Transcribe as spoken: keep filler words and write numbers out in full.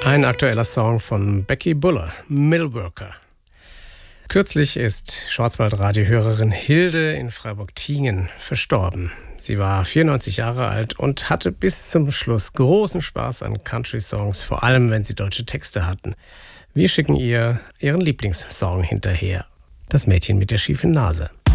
Ein aktueller Song von Becky Buller, Millworker. Kürzlich ist Schwarzwaldradio-Hörerin Hilde in Freiburg-Tiengen verstorben. Sie war vierundneunzig Jahre alt und hatte bis zum Schluss großen Spaß an Country-Songs, vor allem wenn sie deutsche Texte hatten. Wir schicken ihr ihren Lieblingssong hinterher. Das Mädchen mit der schiefen Nase.